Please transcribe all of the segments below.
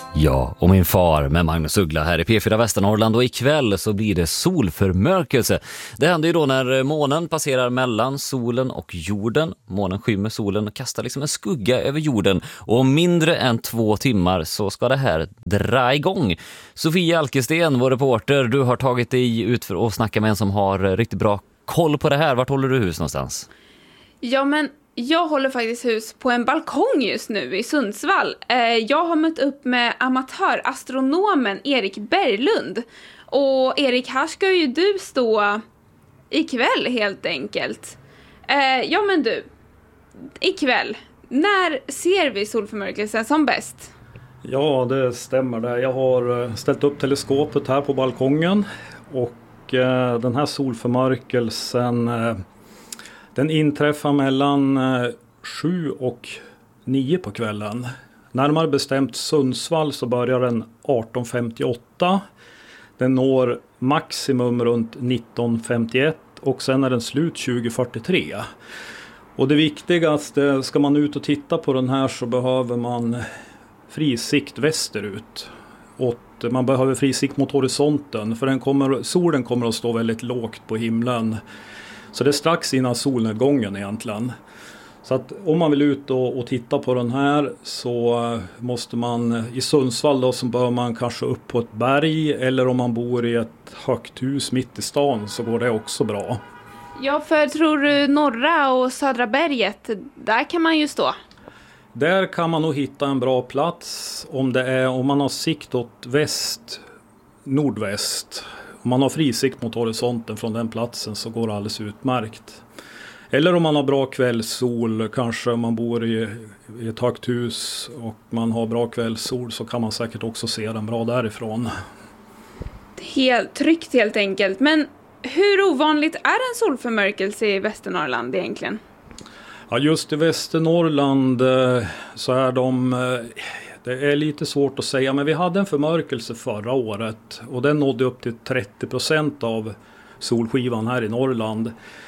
Ja, och min far med Magnus Uggla här i P4 Västernorrland, och ikväll så blir det solförmörkelse. Det händer ju då när månen passerar mellan solen och jorden. Månen skymmer solen och kastar liksom en skugga över jorden, och om mindre än 2 timmar så ska det här dra igång. Sofia Alkesten, vår reporter, du har tagit dig ut för att snacka med en som har riktigt bra koll på det här. Vart håller du hus någonstans? Ja, men jag håller faktiskt hus på en balkong just nu i Sundsvall. Jag har mött upp med amatörastronomen Erik Berglund. Och Erik, här ska ju du stå ikväll helt enkelt. Ja, men du, ikväll, när ser vi solförmörkelsen som bäst? Ja, det stämmer det. Jag har ställt upp teleskopet här på balkongen, och den här solförmörkelsen den inträffar mellan 7 och 9 på kvällen. Närmare bestämt Sundsvall så börjar den 18.58. Den når maximum runt 19.51 och sen är den slut 20.43. Och det viktigaste, ska man ut och titta på den här så behöver man frisikt västerut. Och man behöver frisikt mot horisonten, för solen kommer att stå väldigt lågt på himlen. Så det är strax innan solnedgången egentligen. Så att om man vill ut och titta på den här så måste man i Sundsvall då, så bör man kanske upp på ett berg, eller om man bor i ett högt hus mitt i stan så går det också bra. Ja, för tror du norra och södra berget, där kan man ju stå. Där kan man nog hitta en bra plats om man har sikt åt nordväst. Om man har frisikt mot horisonten från den platsen så går det alldeles utmärkt. Eller om man har bra kvällssol, kanske om man bor i ett högt hus och man har bra kvällssol, så kan man säkert också se den bra därifrån. Helt tryggt helt enkelt. Men hur ovanligt är en solförmörkelse i Västernorrland egentligen? Ja, just i Västernorrland så är det är lite svårt att säga, men vi hade en förmörkelse förra året och den nådde upp till 30% av solskivan här i Norrland.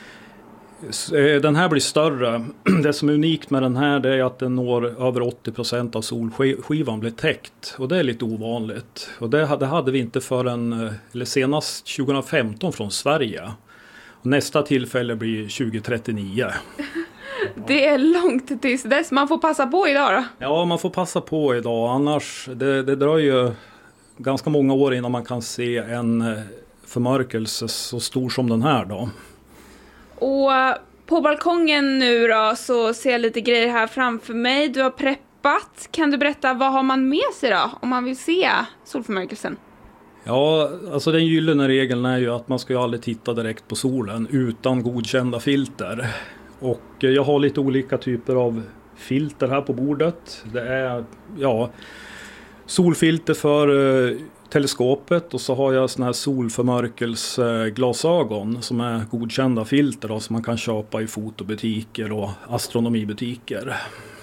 Den här blir större. Det som är unikt med den här, det är att den når över 80% av solskivan blir täckt, och det är lite ovanligt. Och det hade vi inte senast 2015 från Sverige. Och nästa tillfälle blir 2039. Det är långt tills dess. Man får passa på idag då? Ja, man får passa på idag. Annars, det dröjer ganska många år innan man kan se en förmörkelse så stor som den här då. Och på balkongen nu då så ser jag lite grejer här framför mig. Du har preppat. Kan du berätta, vad har man med sig då om man vill se solförmörkelsen? Ja, alltså den gyllene regeln är ju att man ska ju aldrig titta direkt på solen utan godkända filter. Och jag har lite olika typer av filter här på bordet. Det är solfilter för teleskopet, och så har jag såna här solförmörkelseglasögon som är godkända filter då, som man kan köpa i fotobutiker och astronomibutiker.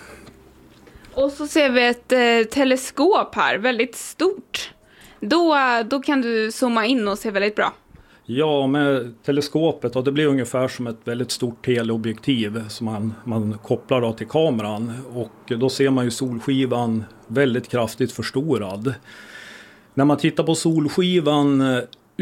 Och så ser vi ett teleskop här, väldigt stort. Då kan du zooma in och se väldigt bra. Ja, med teleskopet, och det blir ungefär som ett väldigt stort teleobjektiv som man kopplar då till kameran, och då ser man ju solskivan väldigt kraftigt förstorad. När man tittar på solskivan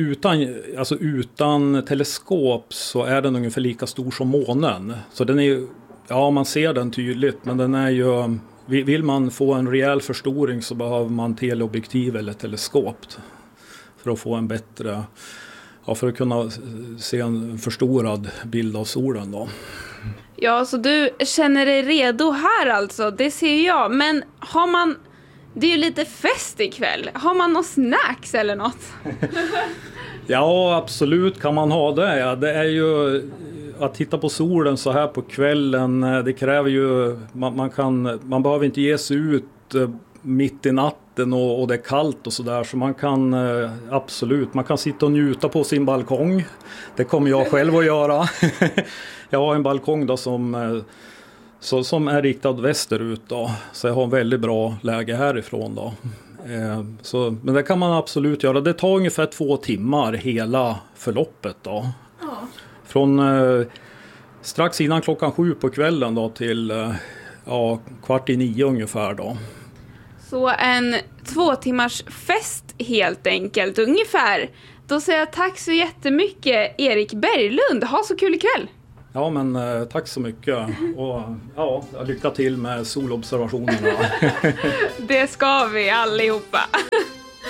utan teleskop så är den ungefär lika stor som månen. Så den är, man ser den tydligt, men den är ju, vill man få en rejäl förstoring så behöver man teleobjektiv eller teleskop för att få en bättre, för att kunna se en förstorad bild av solen då. Ja, så du känner dig redo här alltså, det ser jag. Men det är ju lite fest ikväll. Har man något snacks eller något? Ja, absolut kan man ha det. Ja, det är ju att titta på solen så här på kvällen. Det kräver ju, man behöver inte ge sig ut mitt i natten och det är kallt och sådär. Så man kan absolut, man kan sitta och njuta på sin balkong. Det kommer jag själv att göra. Jag har en balkong då som är riktad västerut då. Så jag har en väldigt bra läge härifrån då. Men det kan man absolut göra. Det tar ungefär 2 timmar hela förloppet då. Ja. Från strax innan 7:00 på kvällen då till 8:45 ungefär då. Så en 2 timmars fest helt enkelt, ungefär. Då säger jag tack så jättemycket, Erik Berglund. Ha så kul ikväll! Ja, men tack så mycket. Och ja, lycka till med solobservationerna. Det ska vi allihopa.